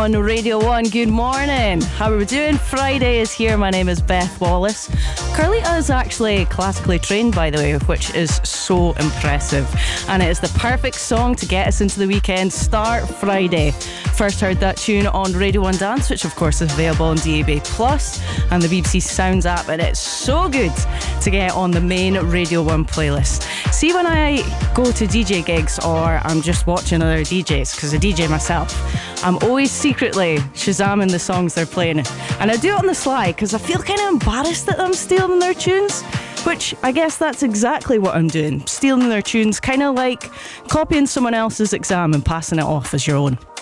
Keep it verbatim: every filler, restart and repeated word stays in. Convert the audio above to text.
on Radio one. Good morning. How are we doing? Friday is here. My name is Beth Wallace. Carlita is actually classically trained, by the way, which is so impressive. And it is the perfect song to get us into the weekend. Start Friday. First heard that tune on Radio one Dance, which of course is available on D A B Plus and the B B C Sounds app, and it's so good to get on the main Radio one playlist. See, when I go to D J gigs or I'm just watching other D Js, because I D J myself, I'm always secretly Shazamming the songs they're playing. And I do it on the sly because I feel kind of embarrassed that I'm stealing their tunes, which I guess that's exactly what I'm doing. Stealing their tunes, kind of like copying someone else's exam and passing it off as your own.